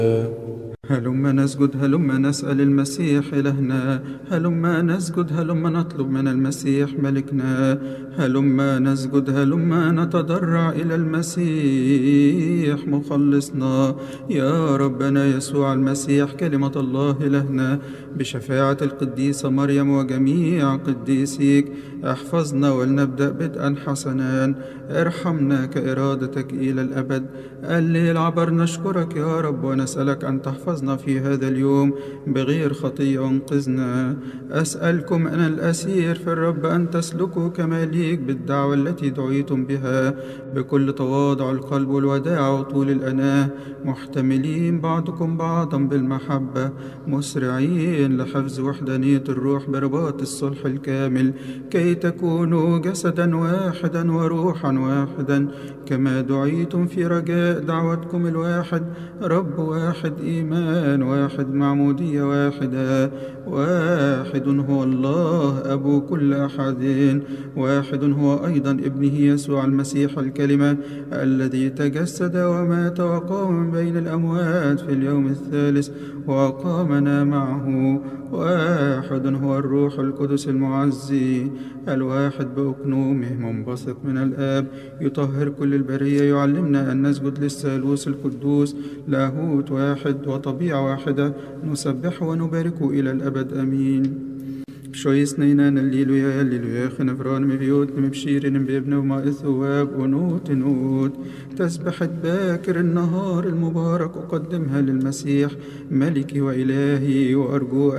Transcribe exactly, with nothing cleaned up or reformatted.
هلما نسجد، هلما نسأل المسيح إلهنا، هلما نسجد، هلما نطلب من المسيح ملكنا، هلما نسجد، هلما نتضرع إلى المسيح مخلصنا. يا ربنا يسوع المسيح كلمة الله إلهنا، بشفاعة القديسة مريم وجميع قديسيك احفظنا ولنبدأ بدءا حسنا. ارحمنا كإرادتك إلى الأبد. الليل عبر نشكرك يا رب ونسألك أن تحفظنا في هذا اليوم بغير خطية وانقذنا. أسألكم أنا الأسير في الرب أن تسلكوا كما ليك بالدعوة التي دعيتم بها، بكل تواضع القلب والوداع وطول الأناة، محتملين بعضكم بعضا بالمحبة، مسرعين لحفظ وحدانية الروح برباط الصلح الكامل، كي تكونوا جسدا واحدا وروحا واحدا، كما دعيتم في رجاء دعوتكم الواحد، رب واحد، إيمان واحد، معمودية واحدة. واحد هو الله أبو كل أحد، واحد هو أيضا ابنه يسوع المسيح الكلمة، الذي تجسد ومات وقام من بين الأموات في اليوم الثالث وأقامنا معه. واحد هو الروح القدس المعزي، الواحد بأقنومه منبثق من الآب، يطهر كل البرية، يعلمنا أن نسجد للثالوث القدوس، لاهوت واحد وطبيعة واحدة، نسبح ونبارك إلى الأبد آمين. شويس نينان الليلويا الليلويا خنفران مبيوت مبشير بابن وما الثواب ونوت نوت. تسبحة باكر النهار المبارك أقدمها للمسيح ملكي وإلهي، وأرجو